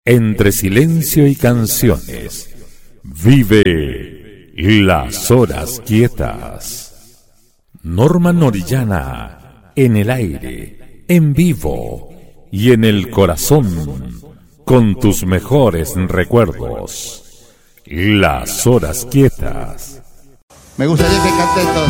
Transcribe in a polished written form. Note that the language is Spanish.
Entre silencio y canciones, vive las horas quietas. Norman Orellana, en el aire, en vivo y en el corazón, con tus mejores recuerdos. Las horas quietas. Me gustaría que canten todos.